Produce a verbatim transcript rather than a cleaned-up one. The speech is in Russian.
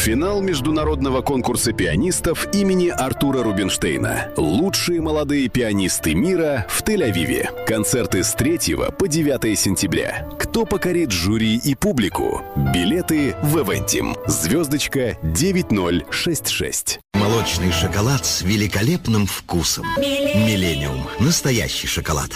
Финал международного конкурса пианистов имени Артура Рубинштейна. Лучшие молодые пианисты мира в Тель-Авиве. Концерты с третьего по девятое сентября. Кто покорит жюри и публику? Билеты в Эвентим. Звездочка девять ноль шесть шесть. Молочный шоколад с великолепным вкусом. Миллениум. Настоящий шоколад.